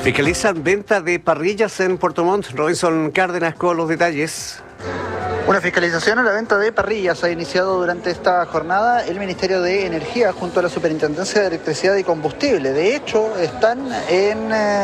Fiscalizan venta de parrillas en Puerto Montt. Robinson Cárdenas con los detalles. Una fiscalización a la venta de parrillas ha iniciado durante esta jornada el Ministerio de Energía junto a la Superintendencia de Electricidad y Combustible. De hecho, están en